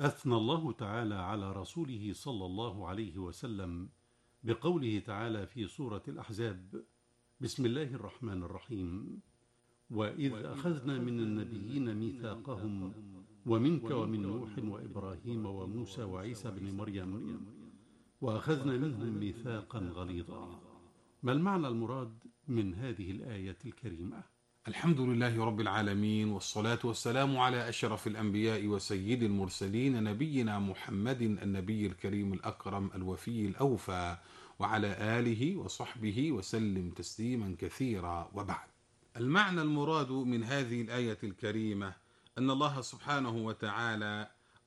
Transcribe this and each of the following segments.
أثنى الله تعالى على رسوله صلى الله عليه وسلم بقوله تعالى في سورة الأحزاب: بسم الله الرحمن الرحيم: وإذ أخذنا من النبيين ميثاقهم ومنك ومن نوح وإبراهيم وموسى وعيسى بن مريم وأخذنا منهم ميثاقا غليظا. ما المعنى المراد من هذه الآية الكريمة؟ الحمد لله رب العالمين، والصلاة والسلام على أشرف الأنبياء وسيد المرسلين، نبينا محمد النبي الكريم الأكرم الوفي الأوفى، وعلى آله وصحبه وسلم تسليما كثيرا، وبعد. المعنى المراد من هذه الآية الكريمة أن الله سبحانه وتعالى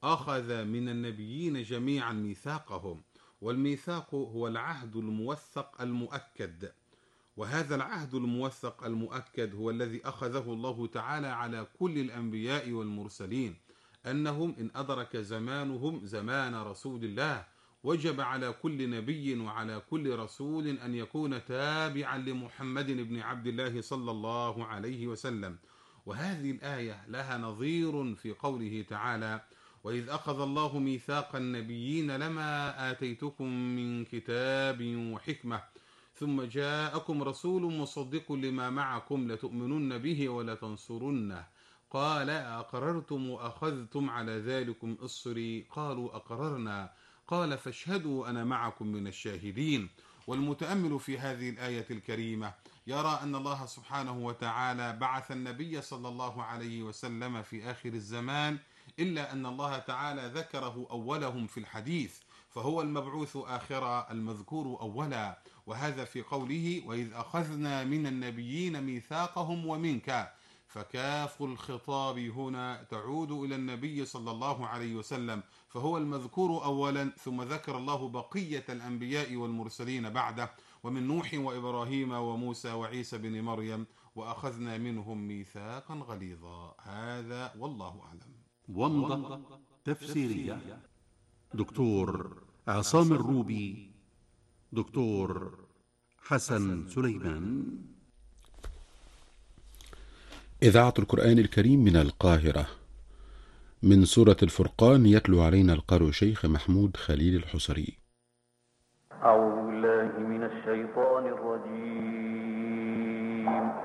أخذ من النبيين جميعا ميثاقهم، والميثاق هو العهد الموثق المؤكد، وهذا العهد الموثق المؤكد هو الذي أخذه الله تعالى على كل الأنبياء والمرسلين، أنهم إن أدرك زمانهم زمان رسول الله وجب على كل نبي وعلى كل رسول أن يكون تابعا لمحمد بن عبد الله صلى الله عليه وسلم. وهذه الآية لها نظير في قوله تعالى: وإذ أخذ الله ميثاق النبيين لما آتيتكم من كتاب وحكمة ثم جاءكم رسول مصدق لما معكم لتؤمنن به ولتنصرنه قال أقررتم وأخذتم على ذلكم إصري قالوا أقررنا قال فاشهدوا أنا معكم من الشاهدين. والمتأمل في هذه الآية الكريمة يرى أن الله سبحانه وتعالى بعث النبي صلى الله عليه وسلم في آخر الزمان، إلا أن الله تعالى ذكره أولهم في الحديث، فهو المبعوث آخرا المذكور أولا، وهذا في قوله: وإذ أخذنا من النبيين ميثاقهم ومنك، فكاف الخطاب هنا تعود إلى النبي صلى الله عليه وسلم، فهو المذكور أولا، ثم ذكر الله بقية الأنبياء والمرسلين بعده، ومن نوح وإبراهيم وموسى وعيسى بن مريم وأخذنا منهم ميثاقا غليظا. هذا والله أعلم. ومضة تفسيرية دكتور عصام الروبي، دكتور حسن سليمان. إذاعة القرآن الكريم من القاهرة، من سورة الفرقان، يتلو علينا القارئ شيخ محمود خليل الحصري. أعوذ بالله من الشيطان الرجيم.